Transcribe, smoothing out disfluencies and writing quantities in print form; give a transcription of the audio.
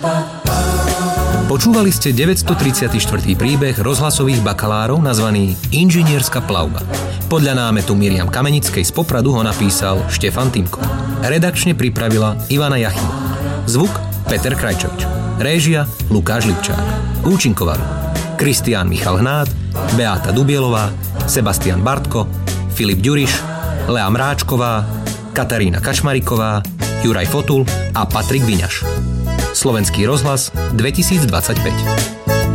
Počúvali ste 934. príbeh rozhlasových bakalárov nazvaný Inžinierská plavba. Podľa námetu Miriam Kamenickej z Popradu ho napísal Štefan Timko. Redakčne pripravila Ivana Jachimová. Zvuk Peter Krajčovič. Réžia Lukáš Lipčák. Účinkovali Kristián Michal Hnát, Beáta Dubielová, Sebastian Bartko, Filip Ďuriš, Lea Mráčková, Katarína Kačmariková, Juraj Fotul a Patrik Viňaš. Slovenský rozhlas 2025.